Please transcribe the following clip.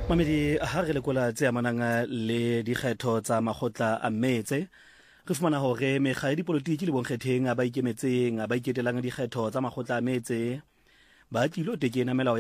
Mamedi ha re lekola tse amanang le dikgetho tsa makgotla a mmetse re fumana hore mekga ya dipolotiki le bonkgetheng ba ikemetseng ba iketelang dikgetho tsa makgotla a mmetse ba tlilo tekena melao